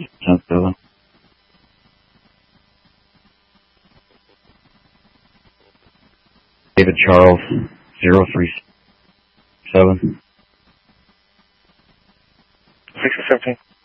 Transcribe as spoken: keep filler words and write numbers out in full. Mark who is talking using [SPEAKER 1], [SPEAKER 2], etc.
[SPEAKER 1] ten seven. David Charles, zero three seven.
[SPEAKER 2] sixty seventeen.